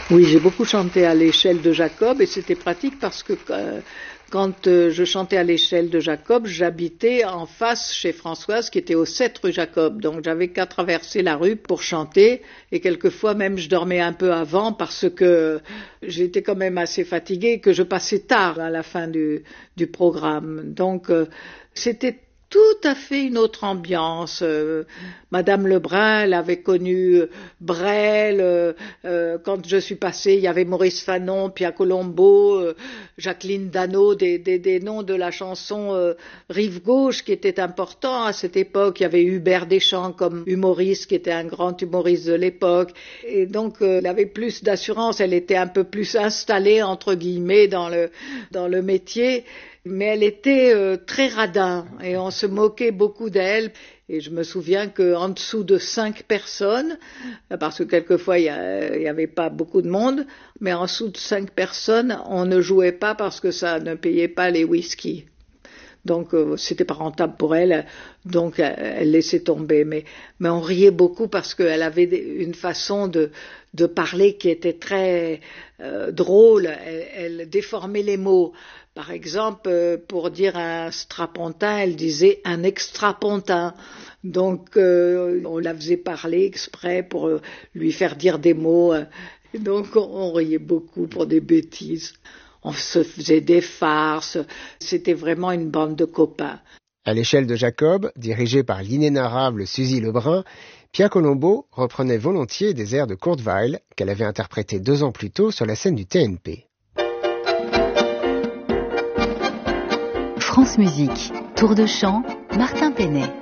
Oui, j'ai beaucoup chanté à l'échelle de Jacob et c'était pratique parce que quand je chantais à l'échelle de Jacob, j'habitais en face chez Françoise qui était au 7 rue Jacob. Donc j'avais qu'à traverser la rue pour chanter et quelquefois même je dormais un peu avant parce que j'étais quand même assez fatiguée et que je passais tard à la fin du programme. Donc c'était tout à fait une autre ambiance. Madame Lebrun, elle avait connu Brel. Quand je suis passée, il y avait Maurice Fanon, Pia Colombo, Jacqueline Dano, des noms de la chanson Rive Gauche qui étaient importants à cette époque. Il y avait Hubert Deschamps comme humoriste, qui était un grand humoriste de l'époque. Et donc, elle avait plus d'assurance. Elle était un peu plus installée, entre guillemets, dans le métier. Mais elle était très radin et on se moquait beaucoup d'elle. Et je me souviens qu'en dessous de 5 personnes, parce que quelquefois il y avait pas beaucoup de monde, mais en dessous de 5 personnes, on ne jouait pas parce que ça ne payait pas les whisky. Donc c'était pas rentable pour elle, donc elle laissait tomber. Mais on riait beaucoup parce qu'elle avait une façon de parler qui était très drôle. Elle déformait les mots. Par exemple, pour dire un strapontin, elle disait un extrapontin. Donc, on la faisait parler exprès pour lui faire dire des mots. Donc, on riait beaucoup pour des bêtises. On se faisait des farces. C'était vraiment une bande de copains. À l'échelle de Jacob, dirigée par l'inénarrable Suzy Lebrun, Pia Colombo reprenait volontiers des airs de Kurt Weill qu'elle avait interprétés 2 ans plus tôt sur la scène du TNP. France Musique, Tour de chant, Martin Penet.